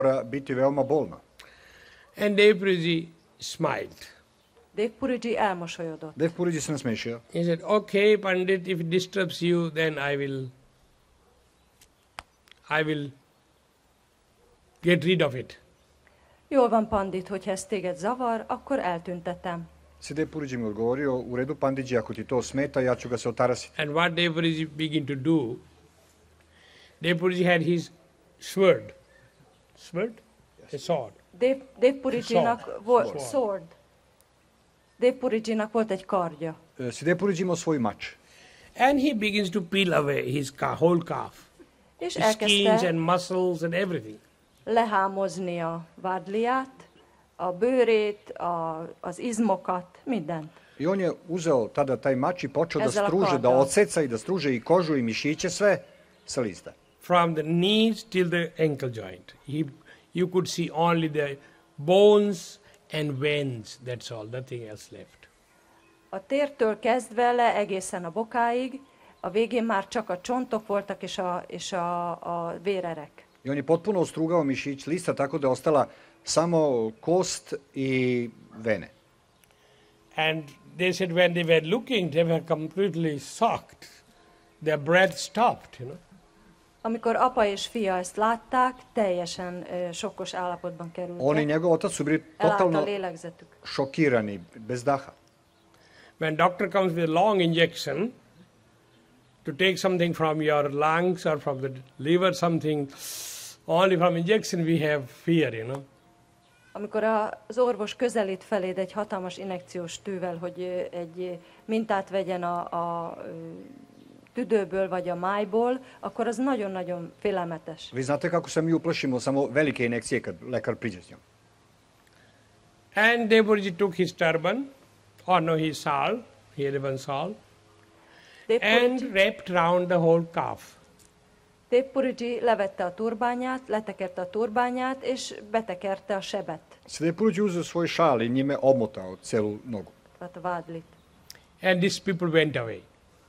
mora biti veoma bolna. And Devpuriji smiled. Devpuriji elmosolyodott. Devpuriji se nasmešio. He said, okay, Pandit, if it disturbs you, then I will get rid of it. Jól van, Pandit, hogyha ez téged zavar, akkor eltüntetem. Se Devpuriji mi odgovorio, u redu Panditji, ako ti to smeta, ja ću ga se otarasiti. And what Devpuriji began to do, Devpuriji had his sword. Sword? A sword. Devpurijinak volt sword. Devpurijinak volt egy kardja. Se Devpuriji imao svoj mač. And he begins to peel away his whole calf. És The skins elkezdte and muscles and everything. lehámozni a vádliát, a bőrét, az izmokat, mindent. I on je uzeo tada taj mač i počeo da Ezala struže, da korda. odseca i da struže i kožu i mišiće, sve sa lista. From the knees till the ankle joint. You could see only the bones and veins, that's all, nothing else left. A tértől kezdve le egészen a bokáig, a végén már csak a csontok voltak és a vérerek. I on je potpuno ostrugao mišić lista tako da je ostala samo kost i vene. And they said when they were looking, they were completely shocked. Their breath stopped, Amikor apa és fia ezt látták, teljesen sokkos állapotban On i kerültek. njegov otac su bili Elállt a totalno lélegzetük. šokirani, bez daha. When doctor comes with a long injection to take something from your lungs or from the liver, something, only from injection we have fear, Amikor az orvos közelít feléd egy hatalmas injekciós tűvel, hogy egy mintát vegyen a tüdőből vagy a májból, akkor az nagyon-nagyon félelmetes. Vi znate kako se mi uplašimo samo velike injekcije kad lekar priđe s njom. And Devpuriji took his turban, or no, his shawl, he had one shawl, and wrapped round the whole calf. Devpuriji levette a turbányát, letekerte a turbányát, és betekerte a sebet, Se Devpuriji uzeo svoj šal i njime omotao celu nogu. tehát a vádlit. And these people went away.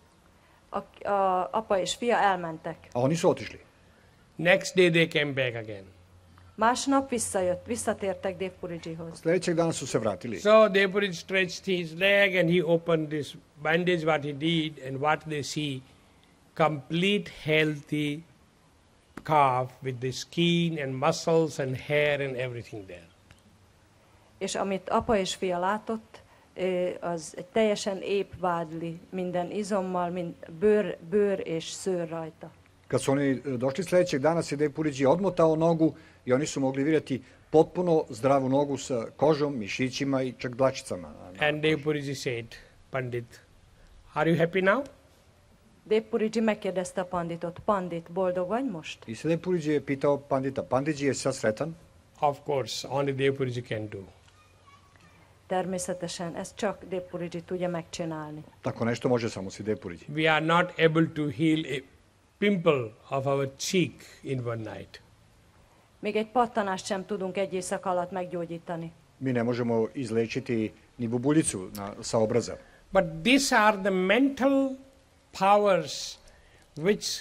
Apa és fia elmentek. A oni su otišli. Next day they came back again. Másnap visszatértek Devpurijihoz. Sljedećeg dana su se vratili. So Devpuriji stretched his leg and he opened this bandage what he did, and what they see, complete healthy calf with the skin and muscles and hair and everything there. És amit apa és fia látott, az egy teljesen ép vádli, minden izommal, bőr és szőr rajta. Kad su oni došli sljedećeg dana, se Devpuriji odmotao nogu i oni su mogli vidjeti potpuno zdravu nogu sa kožom, mišićima i čak dlačicama. And Devpuriji said, Pandit, are you happy now? Devpuriji megkérdezte a Panditot, Pandit, boldog vagy most? I se Devpuriji je pitao Pandita, Panditji, je sad sretan? Of course, only Devpuriji can do. Természetesen, ezt csak Devpuriji tudja megcsinálni. Tako nešto može samo si Devpuriji. We are not able to heal a pimple of our cheek in one night. Még egy pattanást sem tudunk egy éjszaka alatt meggyógyítani. Mi ne možemo izlečiti ni bubuljicu sa obraza. But these are the mental powers which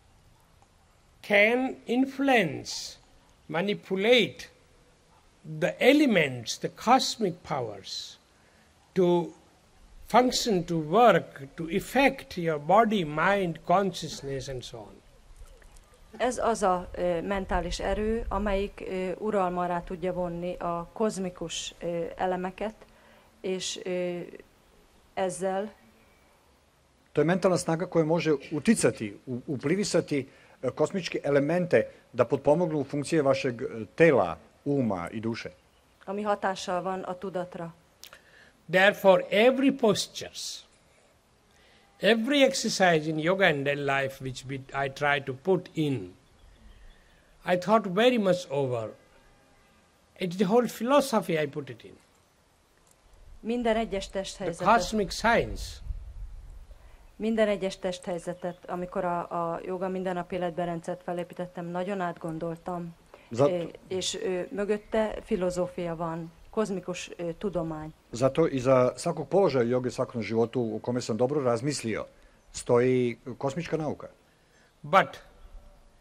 can influence, manipulate the elements, the cosmic powers, to function, to work, to affect your body, mind, consciousness, and so on. Ez az a mentális erő, amelyik uralma alá tudja vonni a kozmikus elemeket, és ezzel To je mentalna snaga koja može uticati, uplivisati kosmičke elemente da potpomognu funkcije vašeg tela, uma i duše. ami hatással van a tudatra. Therefore, every postures, every exercise in yoga and daily life which I try to put in, I thought very much over. It's the whole philosophy I put it in. Minden egyes The testhelyzetet, cosmic science. minden egyes testhelyzetet, amikor a joga mindennapi életben rendszert felépítettem, nagyon átgondoltam, és mögötte filozófia van, kozmikus tudomány. Zato i za svakog položaja joge u svakom životu u kome sam dobro razmislio stoji kosmička nauka. But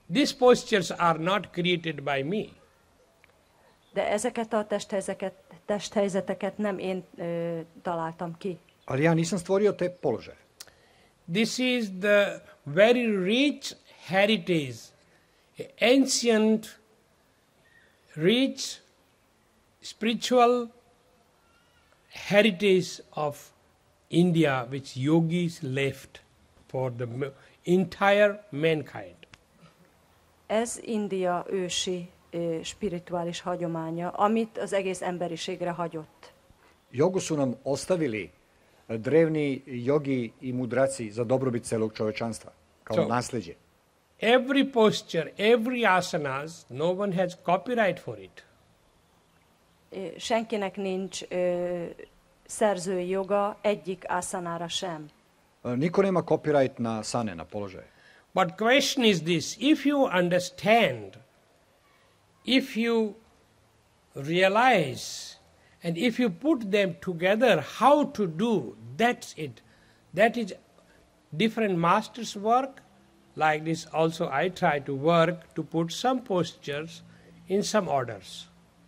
These postures are not created by me. De ezeket a testhelyzeteket nem én találtam ki. Ali ja nisam stvorio te položaje. This is the very rich heritage, ancient, rich, spiritual heritage of India which yogis left for the entire mankind. Ez India ősi spirituális hagyománya, amit az egész emberiségre hagyott. Jogu su nam ostavili drevni jogi i mudraci za dobrobit celog čovečanstva, kao nasljeđe. Every posture, every asanas, no one has copyright for it. Senkinek nincs szerzői joga egyik asanára sem. Niko nema copyright na asane, na položaje. But question is this, if you understand, if you realize, and if you put them together, how to do, that's it. That is different masters' work. Like this also I try to work to put some postures in some orders.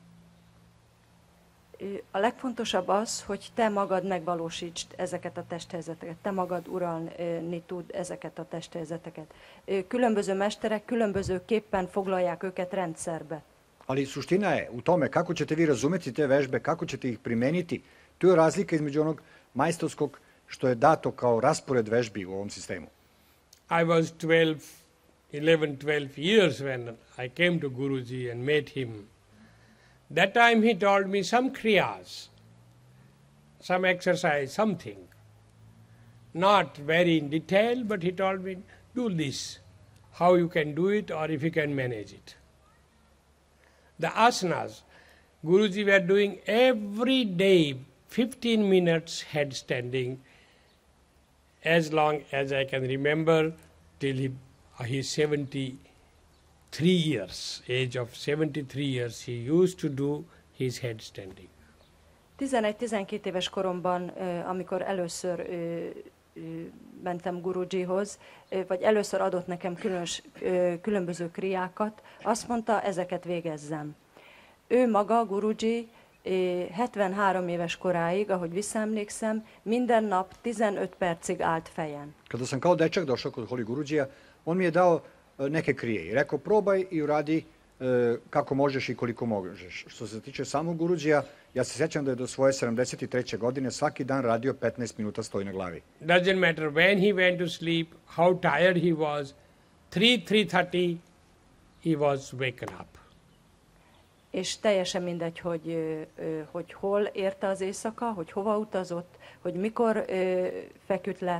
A legfontosabb az, hogy te magad megvalósítsd ezeket a testhelyzeteket, te magad uralni tud ezeket a testhelyzeteket. Különböző mesterek különbözőképpen foglalják őket rendszerbe. Ali suština je u tome kako ćete vi razumeti te vežbe, kako ćete ih primeniti. Tu je razlika između onog majstorskog što je dato kao raspored vežbi u ovom sistemu. I was 11, 12 years when I came to Guruji and met him. That time he told me some kriyas, some exercise, something. Not very in detail, but he told me, do this, how you can do it or if you can manage it. The asanas, Guruji were doing every day 15 minutes headstanding as long as I can remember till he's 73 years, age of 73 years, he used to do his headstanding. 11-12 éves koromban, amikor először mentem Gurujihoz, vagy először adott nekem különböző kriákat, azt mondta, ezeket végezzem. Ő maga, Guruji, 73 éves koráig, ahogy visszaemlékszem, minden nap 15 percig állt fejen. Kada sam kao dečak došao kod Holi Gurudžija, on mi je dao neke krije i rekao probaj i uradi kako možeš i koliko možeš. Što se tiče samog Gurudžija, ja se sjećam da je do svoje 73. godine svaki dan radio 15 minuta stoji na glavi. Doesn't matter when he went to sleep, how tired he was, 3:30 he was waken up. És teljesen mindegy, hogy hol érte az éjszaka, hogy hova utazott, hogy mikor feküdt le,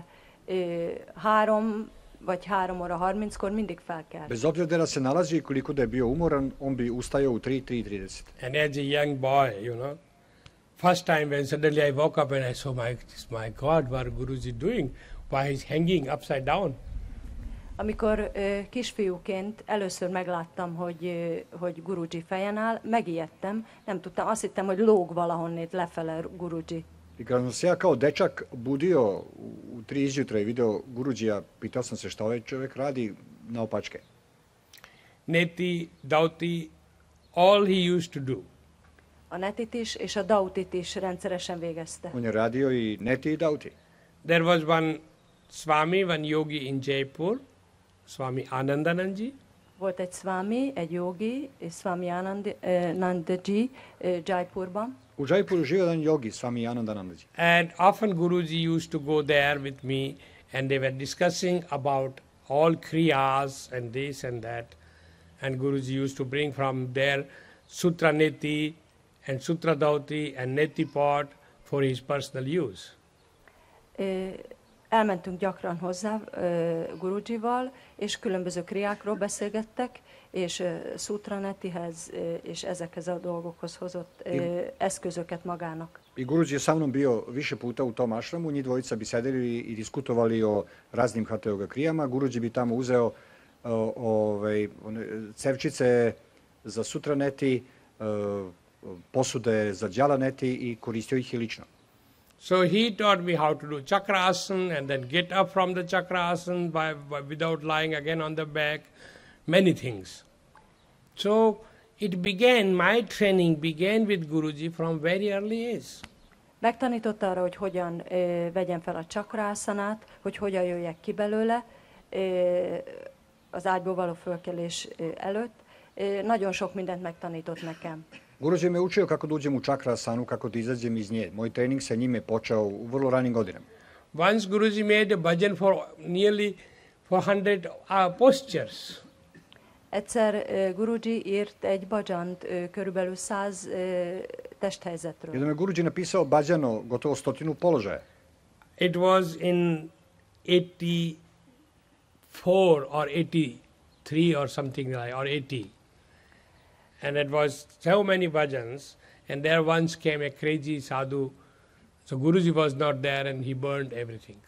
3 vagy 3 óra 30-kor mindig felkelt. Bez obzira da se nalazi i koliko da je bio umoran, on bi ustajao u 3:30. And as a young boy, first time when suddenly I woke up and I saw, my God, what Guruji doing? Why he's hanging upside down? Amikor kisfiúként először megláttam, hogy Guruji fejen áll, megijedtem, nem tudtam, azt hittem, hogy lóg valahonnét lefele Guruji. I kada sam se ja kao dečak budio u 3 izjutra i video Gurudžija, pitao sam se šta ovaj čovjek radi naopačke. Neti, Dauti, all he used to do. A netit is és a dautit is rendszeresen végezte. On je radio i neti i dauti. There was one Swami, one yogi in Jaipur, Swami Anandanandji. Volt egy Swami, egy yogi, Swami Anandaji Jaipurban. U Jaipuru živio jedan jogi, Swami Anandanandji. And often Guruji used to go there with me and they were discussing about all kriyas and this and that. And Guruji used to bring from there Sutra Neti and Sutra Dauti and Neti pot for his personal use. Elmentünk gyakran hozzá Gurujival, és különböző kriákról beszélgettek, és Sutra Netihez és ezekhez a dolgokhoz hozott eszközöket magának. I Guruji je sa mnom bio više puta u tom ašramu, njih dvojica bi sedeli i diskutovali o raznim hatha yoga krijama. Guruji bi tamo uzeo cevčice za Sutra Neti, posude za Djala Neti i koristio ih i lično. So he taught me how to do chakrasana and then get up from the chakrasana without lying again on the back, many things. So my training began with Guruji from very early age. Megtanította arra, hogy hogyan vegyem fel a csakrássanát, hogy hogyan jöjjek ki belőle az ágyból való fölkelés előtt. Nagyon sok mindent megtanított nekem. Guruji me učio kako da uđem u čakrasanu, kako da izađem iz nje. Moj trening sa njime počeo u vrlo ranim godinama. Once Guruji made a bhajan for nearly 400 postures. Egyszer Guruji írt egy bhajant körülbelül 100 testhelyzetről. Jednom je Guruji napisao bhajan o gotovo 100 položaja. It was in 84 or 83 or something like, or 80. And it was so many bhajans, and there once came a crazy sadhu. So Guruji was not there and he burned everything.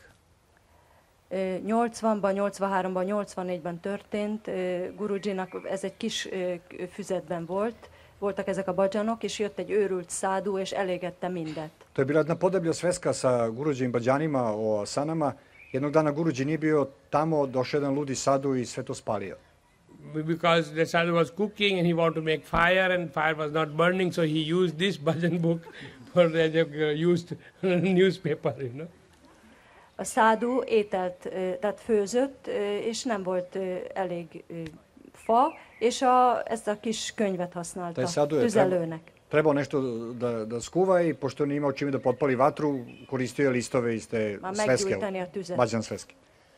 80-ban, 83-ban, 84-ben történt, Gurujinak ez egy kis füzetben volt, voltak ezek a bhajanok, és jött egy őrült szádu, és elégette mindet. To je bila jedna podeblja sveska sa Gurujim bhajanima o asanama. Jednog dana Guruji nije bio tamo, došao jedan ludi sadu i sve to spalio. Because the sadhu was cooking and he wanted to make fire and fire was not burning, so he used this bhajan book for the used newspaper, you know. A szádu ételt, tehát főzött, és nem volt elég fa, és ezt a kis könyvet használta tüzelőnek. Trebao nešto da skuva i pošto nije imao čime da potpali vatru, koristio je listove iz te sveske, bhajan sveske.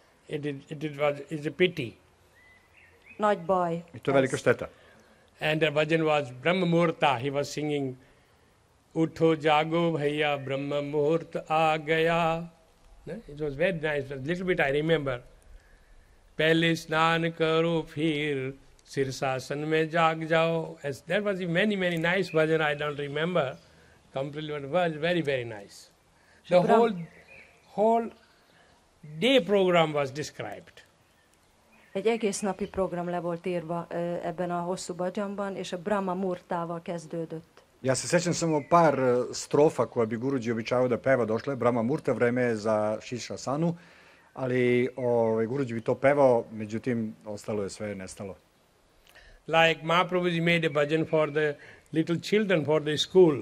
It's a pity. Nagy baj. I to je velika šteta. And the bhajan was Brahma Muhurta. He was singing, Utho jago bhaiya Brahma Muhurta aa gaya. It was very nice. A little bit I remember. Pehle snan karo phir sirsasan mein jaag jao. There was many nice bhajan I don't remember completely, but it was very, very nice. The whole day program was described. Egy egész napi program le volt írva ebben a hosszú bhajanban, és a Brahma Muhurtával kezdődött. Ja se sećam samo par strofa koje bi Guruji običavao da peva. Došla je Brahma Muhurta, vreme je za Širšasanu, ali Guruji bi to pevao, međutim, ostalo je sve nestalo. Like Mahaprabhuji made a bhajan for the little children for the school.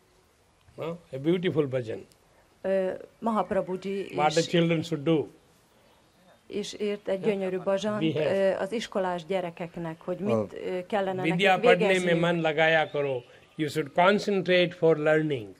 A beautiful bhajan. Mahaprabhuji what the children should do. És írt egy gyönyörű bhajant az iskolás gyerekeknek, hogy mit kellene nekik Vidya padne mein man lagaya karo. You should concentrate for learning.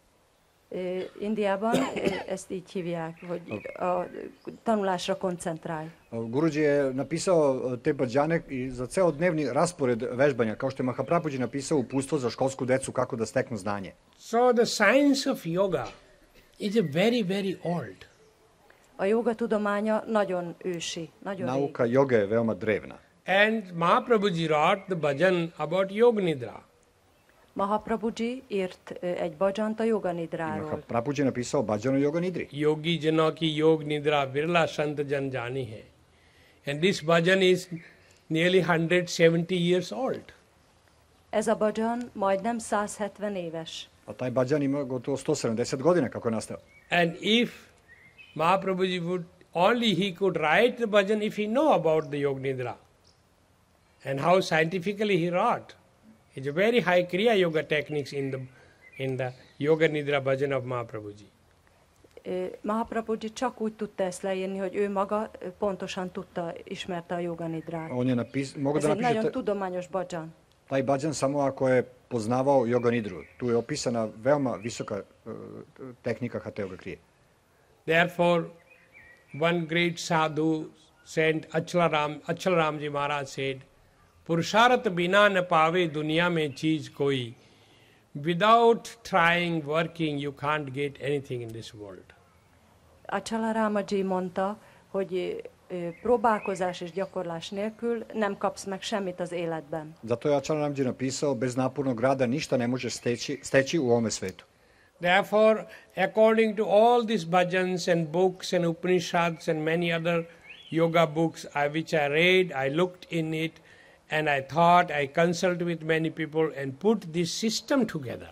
Indiában ezt így hívják, hogy a tanulásra koncentrálj. Guruji je napisao te bhajane za ceo dnevni raspored vežbanja, kao što je Mahaprabhuji napisao uputstvo za školsku decu kako da steknu znanje. So the science of yoga is a very, very old. A joga tudománya nagyon ősi, nagyon Nauka joge je veoma drevna. And Mahaprabhuji wrote the bhajan about Yoga Nidra. Mahaprabhuji írt egy bhajant a Yoga Nidráról. Mahaprabhuji napisao bhajan o Yoga Nidri. Yogi jano ki Yoga Nidra virla sant jan jani hai. And this bhajan is nearly 170 years old. Ez a bhajan majdnem 170 éves. A taj bhajan ima gotovo 170 godina kako je nastao. And if Mahaprabhuji he could write the bhajan if he know about the Yoga Nidra and how scientifically he wrote. It's a very high Kriya Yoga techniques in the Yoga Nidra bhajan of Mahaprabhuji. Mahaprabhuji csak úgy tudta ezt leírni, hogy ő maga pontosan ismerte a Yoga Nidrát. Ez egy nagyon tudományos bhajan. Taj bhajan samo ako je poznavao Yoga Nidru. Tu je opisana veoma visoka tehnika Hatha Yoga Kriye. Therefore, one great sadhu, Saint Achalaramji Maharaj said, Purusharat bina na pave duniya mein cheez koi. Without trying, working, you can't get anything in this world. Achalaramji mondta, hogy próbálkozás és gyakorlás nélkül nem kapsz meg semmit az életben. Zato je Achalaramji napisao, bez napornog rada ništa ne možeš steći u ovome svetu. Therefore, according to all these bhajans and books and Upanishads and many other yoga books which I read, I looked in it and I thought, I consulted with many people and put this system together.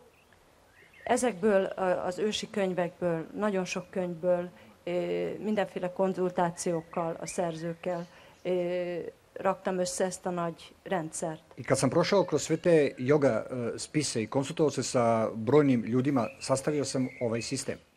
Ezekből az ősi könyvekből, nagyon sok könyvből, mindenféle konzultációkkal a szerzőkkel raktam össze ezt a nagy rendszert. I kad sam prošao kroz sve te yoga spise i konsultovao se sa brojnim ljudima, sastavio sam ovaj sistem.